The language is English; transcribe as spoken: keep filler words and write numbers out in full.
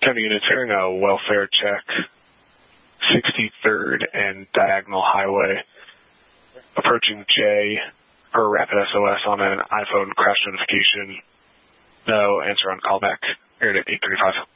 County units hearing a welfare check, sixty-third and Diagonal Highway, approaching J for rapid S O S on an iPhone crash notification. No answer on callback. Aired at eight thirty-five.